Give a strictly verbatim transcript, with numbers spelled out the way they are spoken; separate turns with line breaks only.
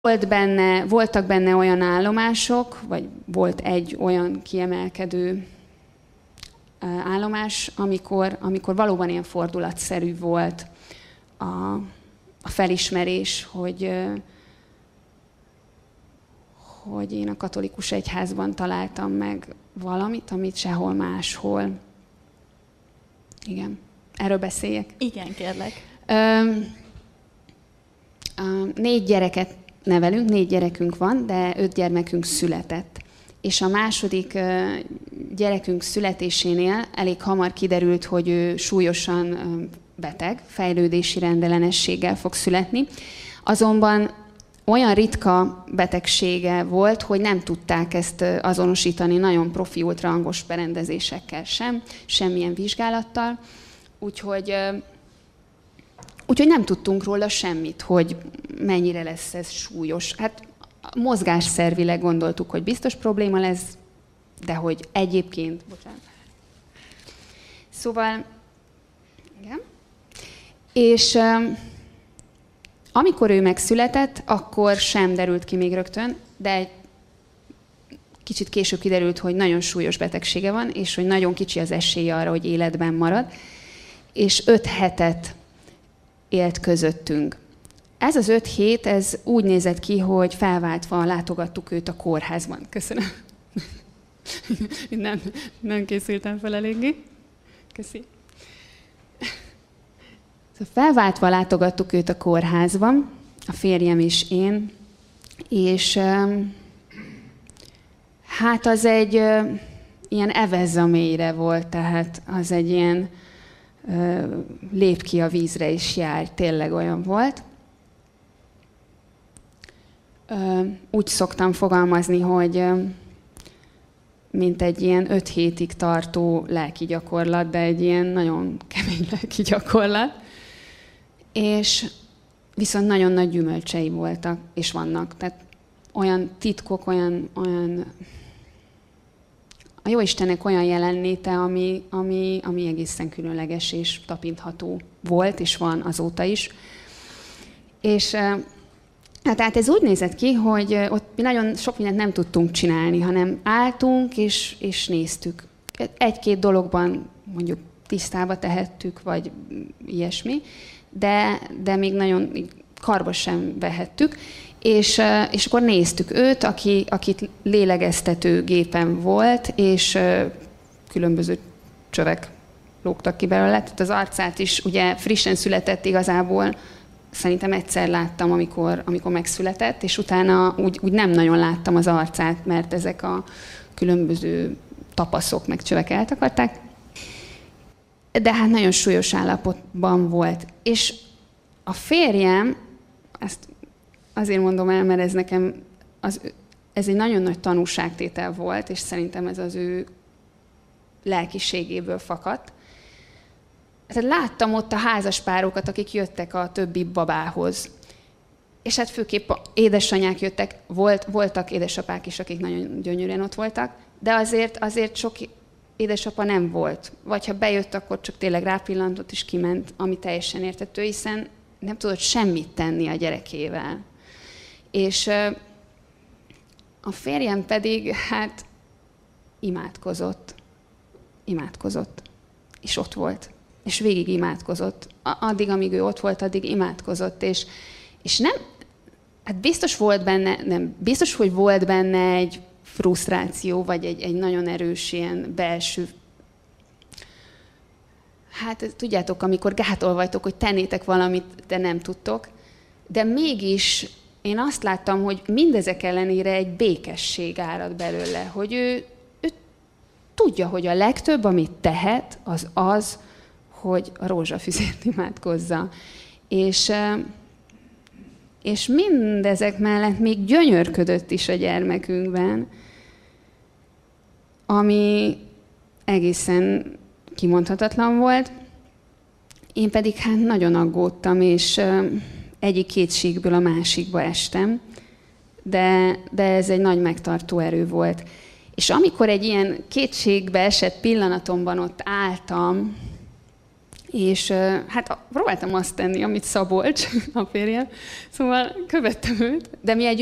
Volt benne, voltak benne olyan állomások, vagy volt egy olyan kiemelkedő állomás, amikor, amikor valóban ilyen fordulatszerű volt a, a felismerés, hogy, hogy én a katolikus egyházban találtam meg valamit, amit sehol máshol. Igen, erről beszéljek.
Igen, kérlek.
Ö, négy gyereket nevelünk, négy gyerekünk van, de öt gyermekünk született. És a második gyerekünk születésénél elég hamar kiderült, hogy ő súlyosan beteg, fejlődési rendellenességgel fog születni. Azonban olyan ritka betegsége volt, hogy nem tudták ezt azonosítani nagyon profi ultrahangos berendezésekkel sem, semmilyen vizsgálattal. Úgyhogy, úgyhogy nem tudtunk róla semmit, hogy mennyire lesz ez súlyos. Hát mozgásszervileg gondoltuk, hogy biztos probléma lesz, de hogy egyébként... Bocsánat. Szóval... Igen. És um, amikor ő megszületett, akkor sem derült ki még rögtön, de egy kicsit később kiderült, hogy nagyon súlyos betegsége van, és hogy nagyon kicsi az esélye arra, hogy életben marad. És öt hetet élt közöttünk. Ez az öt hét, ez úgy nézett ki, hogy felváltva látogattuk őt a kórházban. Köszönöm. nem, nem készültem fel eléggé. Köszi. Felváltva látogattuk őt a kórházban, a férjem és én, és hát az egy ilyen evez a mélyre volt, tehát az egy ilyen lép ki a vízre és járj, tényleg olyan volt. Úgy szoktam fogalmazni, hogy mint egy ilyen öt hétig tartó lelki gyakorlat, de egy ilyen nagyon kemény lelki gyakorlat. És viszont nagyon nagy gyümölcsei voltak, és vannak. Tehát olyan titkok, olyan, olyan a Jóistennek olyan jelenléte, ami, ami, ami egészen különleges és tapintható volt, és van azóta is. És hát, tehát ez úgy nézett ki, hogy ott mi nagyon sok mindent nem tudtunk csinálni, hanem álltunk és, és néztük. Egy-két dologban mondjuk tisztába tehettük, vagy ilyesmi, de, de még nagyon karba sem vehettük. És, és akkor néztük őt, aki, akit lélegeztető gépen volt, és különböző csövek lógtak ki belőle. Tehát az arcát is ugye frissen született igazából, szerintem egyszer láttam, amikor, amikor megszületett, és utána úgy, úgy nem nagyon láttam az arcát, mert ezek a különböző tapaszok meg csövek eltakarták. De hát nagyon súlyos állapotban volt. És a férjem, ezt azért mondom el, mert ez nekem, az, ez egy nagyon nagy tanúságtétel volt, és szerintem ez az ő lelkiségéből fakadt. Tehát láttam ott a házaspárokat, akik jöttek a többi babához. És hát főképp édesanyák jöttek, volt, voltak édesapák is, akik nagyon gyönyörűen ott voltak, de azért, azért sok édesapa nem volt. Vagy ha bejött, akkor csak tényleg rápillantott és kiment, ami teljesen érthető, hiszen nem tudott semmit tenni a gyerekével. És a férjem pedig, hát imádkozott. Imádkozott. És ott volt. És végig imádkozott. Addig, amíg ő ott volt, addig imádkozott. És, és nem, hát biztos volt benne, nem, biztos, hogy volt benne egy frusztráció, vagy egy, egy nagyon erős ilyen belső. Hát tudjátok, amikor gátol vagytok, hogy tennétek valamit, de nem tudtok. De mégis én azt láttam, hogy mindezek ellenére egy békesség árad belőle, hogy ő, ő tudja, hogy a legtöbb, amit tehet, az az, hogy a rózsafüzért imádkozza. És, és mindezek mellett még gyönyörködött is a gyermekünkben, ami egészen kimondhatatlan volt. Én pedig hát nagyon aggódtam, és egyik kétségből a másikba estem, de, de ez egy nagy megtartó erő volt. És amikor egy ilyen kétségbe esett pillanatomban ott álltam, És hát próbáltam azt tenni, amit Szabolcs, a férjem, szóval követtem őt, de mi egy